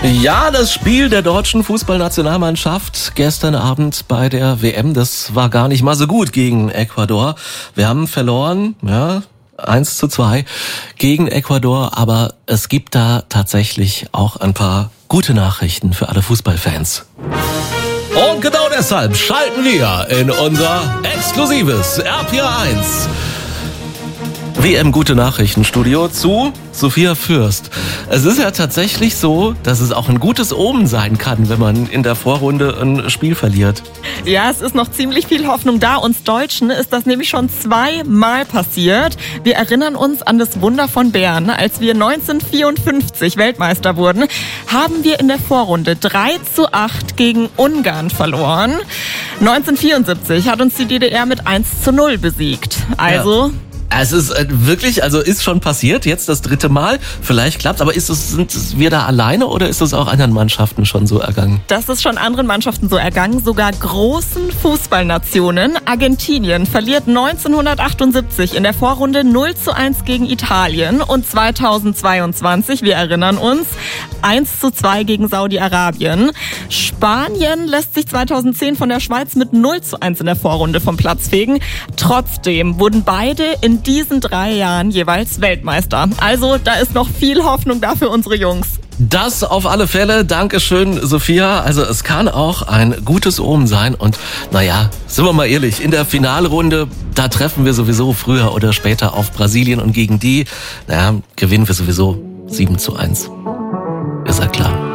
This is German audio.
Ja, das Spiel der deutschen Fußballnationalmannschaft gestern Abend bei der WM, das war gar nicht mal so gut gegen Ecuador. Wir haben verloren, 1:2 gegen Ecuador, aber es gibt da tatsächlich auch ein paar gute Nachrichten für alle Fußballfans. Und genau deshalb schalten wir in unser exklusives RPR1 WM Gute Nachrichten Studio zu Sophia Fürst. Es ist ja tatsächlich so, dass es auch ein gutes Omen sein kann, wenn man in der Vorrunde ein Spiel verliert. Ja, es ist noch ziemlich viel Hoffnung da. Uns Deutschen ist das nämlich schon 2-mal passiert. Wir erinnern uns an das Wunder von Bern. Als wir 1954 Weltmeister wurden, haben wir in der Vorrunde 3:8 gegen Ungarn verloren. 1974 hat uns die DDR mit 1:0 besiegt. Also... Ja. Es ist wirklich, ist schon passiert, jetzt das 3. Mal. Vielleicht klappt's, aber sind wir da alleine oder ist es auch anderen Mannschaften schon so ergangen? Das ist schon anderen Mannschaften so ergangen, sogar großen Fußballnationen. Argentinien verliert 1978 in der Vorrunde 0:1 gegen Italien und 2022, wir erinnern uns, 1:2 gegen Saudi-Arabien. Spanien lässt sich 2010 von der Schweiz mit 0:1 in der Vorrunde vom Platz fegen. Trotzdem wurden beide in diesen 3 Jahren jeweils Weltmeister. Also da ist noch viel Hoffnung da für unsere Jungs. Das auf alle Fälle. Dankeschön, Sophia. Also es kann auch ein gutes Omen sein. Und sind wir mal ehrlich, in der Finalrunde, da treffen wir sowieso früher oder später auf Brasilien. Und gegen die, gewinnen wir sowieso 7:1. Ist ja klar.